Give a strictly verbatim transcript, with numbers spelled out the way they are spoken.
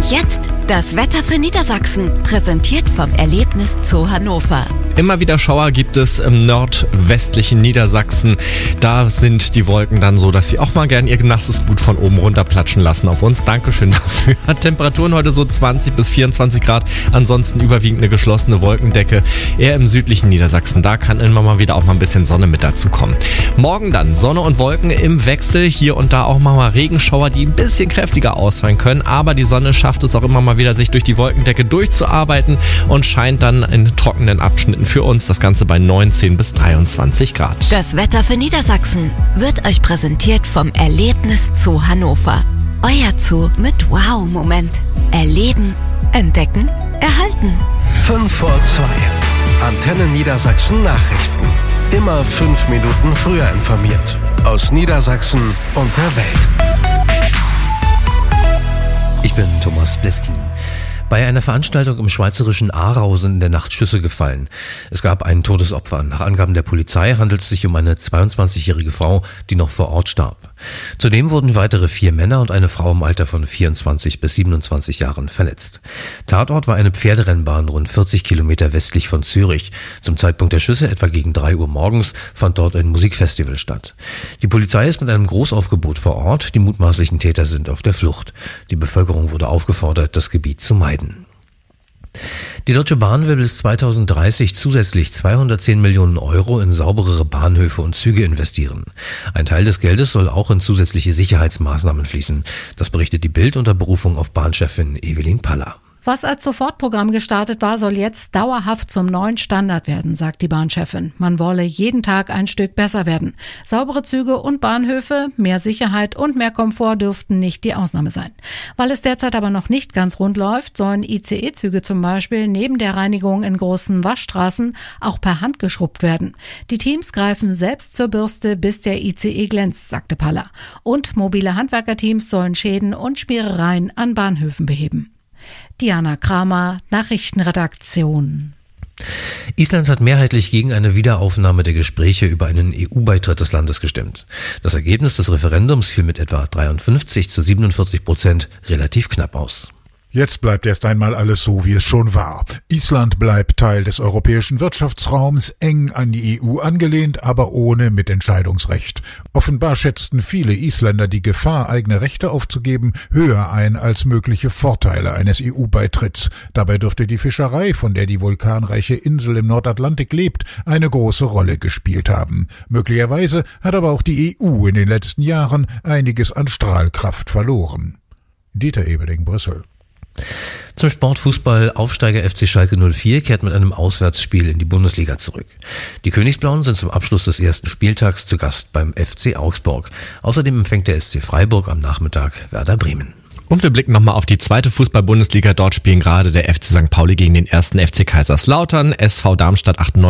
jetzt das Wetter für Niedersachsen, präsentiert vom Erlebnis Zoo Hannover. Immer wieder Schauer gibt es im nordwestlichen Niedersachsen. Da sind die Wolken dann so, dass sie auch mal gern ihr nasses Blut von oben runter platschen lassen auf uns. Dankeschön dafür. Temperaturen heute so zwanzig bis vierundzwanzig Grad. Ansonsten überwiegend eine geschlossene Wolkendecke. Eher im südlichen Niedersachsen. Da kann immer mal wieder auch mal ein bisschen Sonne mit dazu kommen. Morgen dann Sonne und Wolken im Wechsel. Hier und da auch mal Regenschauer, die ein bisschen kräftiger ausfallen können. Aber die Sonne schafft es auch immer mal wieder, sich durch die Wolkendecke durchzuarbeiten und scheint dann in trockenen Abschnitten für uns, das Ganze bei neunzehn bis dreiundzwanzig Grad. Das Wetter für Niedersachsen wird euch präsentiert vom Erlebnis Zoo Hannover. Euer Zoo mit Wow-Moment. Erleben, entdecken, erhalten. fünf vor zwei. Antenne Niedersachsen Nachrichten. Immer fünf Minuten früher informiert. Aus Niedersachsen und der Welt. Ich bin Thomas Bleskin. Bei einer Veranstaltung im schweizerischen Aarau sind in der Nacht Schüsse gefallen. Es gab ein Todesopfer. Nach Angaben der Polizei handelt es sich um eine zweiundzwanzigjährige Frau, die noch vor Ort starb. Zudem wurden weitere vier Männer und eine Frau im Alter von vierundzwanzig bis siebenundzwanzig Jahren verletzt. Tatort war eine Pferderennbahn rund vierzig Kilometer westlich von Zürich. Zum Zeitpunkt der Schüsse, etwa gegen drei Uhr morgens, fand dort ein Musikfestival statt. Die Polizei ist mit einem Großaufgebot vor Ort. Die mutmaßlichen Täter sind auf der Flucht. Die Bevölkerung wurde aufgefordert, das Gebiet zu meiden. Die Deutsche Bahn will bis zweitausenddreißig zusätzlich zweihundertzehn Millionen Euro in sauberere Bahnhöfe und Züge investieren. Ein Teil des Geldes soll auch in zusätzliche Sicherheitsmaßnahmen fließen. Das berichtet die Bild unter Berufung auf Bahnchefin Evelyn Paller. Was als Sofortprogramm gestartet war, soll jetzt dauerhaft zum neuen Standard werden, sagt die Bahnchefin. Man wolle jeden Tag ein Stück besser werden. Saubere Züge und Bahnhöfe, mehr Sicherheit und mehr Komfort dürften nicht die Ausnahme sein. Weil es derzeit aber noch nicht ganz rund läuft, sollen I C E-Züge zum Beispiel neben der Reinigung in großen Waschstraßen auch per Hand geschrubbt werden. Die Teams greifen selbst zur Bürste, bis der I C E glänzt, sagte Paller. Und mobile Handwerkerteams sollen Schäden und Schmierereien an Bahnhöfen beheben. Diana Kramer, Nachrichtenredaktion. Island hat mehrheitlich gegen eine Wiederaufnahme der Gespräche über einen E U-Beitritt des Landes gestimmt. Das Ergebnis des Referendums fiel mit etwa dreiundfünfzig zu siebenundvierzig Prozent relativ knapp aus. Jetzt bleibt erst einmal alles so, wie es schon war. Island bleibt Teil des europäischen Wirtschaftsraums, eng an die E U angelehnt, aber ohne Mitentscheidungsrecht. Offenbar schätzten viele Isländer die Gefahr, eigene Rechte aufzugeben, höher ein als mögliche Vorteile eines E U-Beitritts. Dabei dürfte die Fischerei, von der die vulkanreiche Insel im Nordatlantik lebt, eine große Rolle gespielt haben. Möglicherweise hat aber auch die E U in den letzten Jahren einiges an Strahlkraft verloren. Dieter Ebeling, Brüssel. Zum Sportfußball. Aufsteiger F C Schalke null vier kehrt mit einem Auswärtsspiel in die Bundesliga zurück. Die Königsblauen sind zum Abschluss des ersten Spieltags zu Gast beim F C Augsburg. Außerdem empfängt der S C Freiburg am Nachmittag Werder Bremen. Und wir blicken nochmal auf die zweite Fußball-Bundesliga. Dort spielen gerade der F C Sankt Pauli gegen den ersten F C Kaiserslautern, S V Darmstadt achtundneunzig